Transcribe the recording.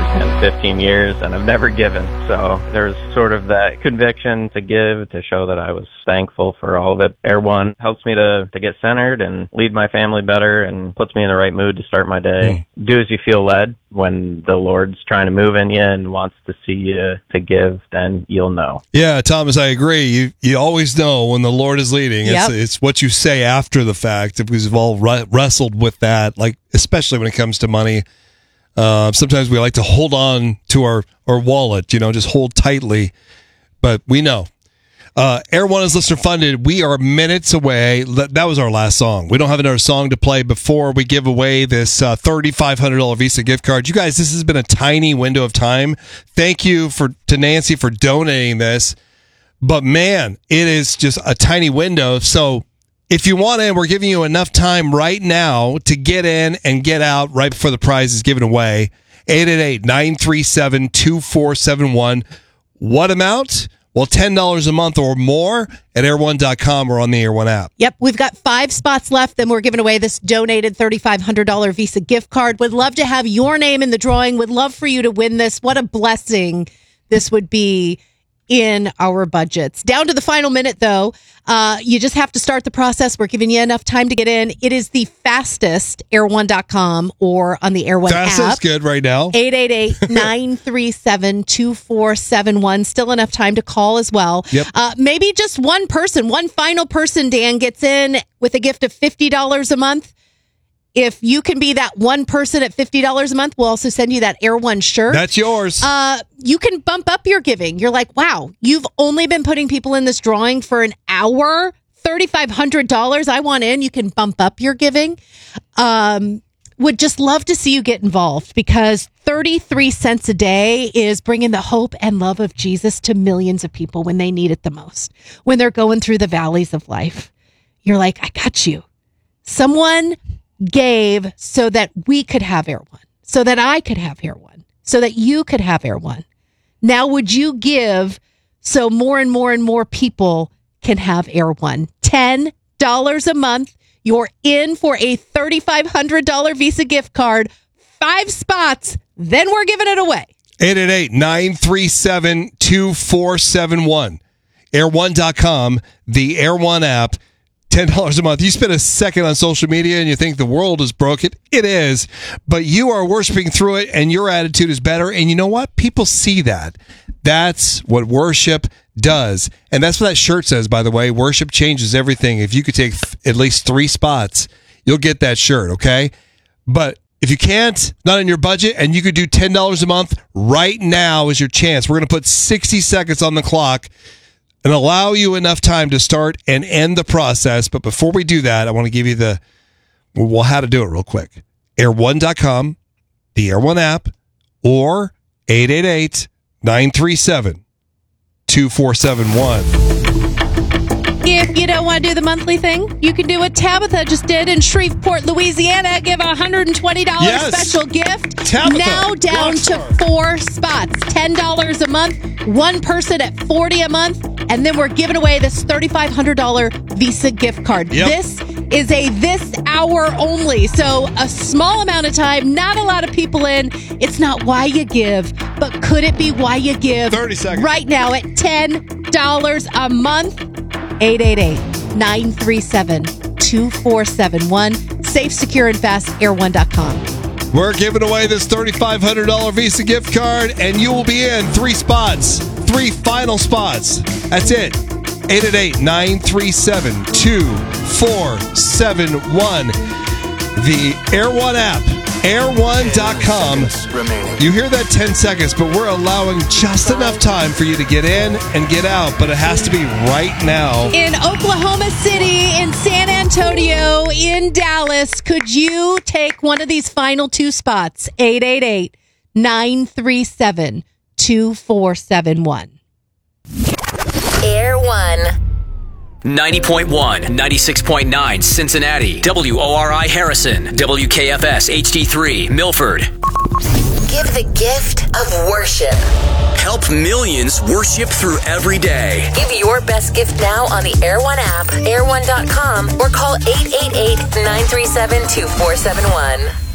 in 15 years, and I've never given. So there's sort of that conviction to give, to show that I was thankful for all of it. Air One helps me to get centered and lead my family better and puts me in the right mood to start my day. Do as you feel led. When the Lord's trying to move in you and wants to see you to give, then you'll know. Yeah, Thomas, I agree. You always know when the Lord is leading. Yep. It's what you say after the fact, because we've all wrestled with that, like especially when it comes to money. Sometimes we like to hold on to our wallet, just hold tightly, but we know. Air One is listener funded. We are minutes away. That was our last song. We don't have another song to play before we give away this $3,500 Visa gift card. You guys, this has been a tiny window of time. Thank you to Nancy for donating this. But man, it is just a tiny window. So if you want in, we're giving you enough time right now to get in and get out right before the prize is given away. 888-937-2471. What amount? Well, $10 a month or more at air1.com or on the Air One app. Yep, we've got 5 spots left. Then we're giving away this donated $3,500 Visa gift card. Would love to have your name in the drawing. Would love for you to win this. What a blessing this would be in our budgets. Down to the final minute, though. You just have to start the process. We're giving you enough time to get in. It is the fastest, air1.com or on the Air One app. Fastest good right now. 888-937-2471. Still enough time to call as well. Yep. Maybe just one final person, Dan, gets in with a gift of $50 a month. If you can be that one person at $50 a month, we'll also send you that Air One shirt. That's yours. You can bump up your giving. You're like, wow, you've only been putting people in this drawing for an hour, $3,500. I want in. You can bump up your giving. Would just love to see you get involved, because 33 cents a day is bringing the hope and love of Jesus to millions of people when they need it the most, when they're going through the valleys of life. You're like, I got you. Someone gave so that we could have Air One, so that I could have Air One, so that you could have Air One. Now, would you give so more and more and more people can have Air One? $10 a month. You're in for a $3,500 Visa gift card. 5 spots. Then we're giving it away. 888-937-2471. Air1.com, the Air One app. $10 a month. You spend a second on social media and you think the world is broken. It is. But you are worshiping through it and your attitude is better. And you know what? People see that. That's what worship does. And that's what that shirt says, by the way. Worship changes everything. If you could take at least 3 spots, you'll get that shirt, okay? But if you can't, not in your budget, and you could do $10 a month, right now is your chance. We're going to put 60 seconds on the clock and allow you enough time to start and end the process. But before we do that, I want to give you how to do it real quick. Air1.com, the Air One app, or 888-937-2471. If you don't want to do the monthly thing, you can do what Tabitha just did in Shreveport, Louisiana. Give a $120 special gift. Tabitha, now down to 4 spots. $10 a month, one person at $40 a month, and then we're giving away this $3,500 Visa gift card. Yep. This is this hour only, so a small amount of time, not a lot of people in. It's not why you give, but could it be why you give? 30 seconds. Right now at $10 a month. 888-937-2471. Safe, secure, and fast. Air1.com. We're giving away this $3,500 Visa gift card, and you will be in 3 spots. 3 final spots. That's it. 888-937-2471. The Air One app. Air1.com. You hear that 10 seconds, but we're allowing just enough time for you to get in and get out, but it has to be right now. In Oklahoma City, in San Antonio, in Dallas, could you take one of these final 2 spots? 888-937-2471. Air One. 90.1, 96.9 Cincinnati, WORI Harrison, WKFS HD3 Milford. Give the gift of worship. Help millions worship through every day. Give your best gift now on the Air One app, air1.com, or call 888-937-2471.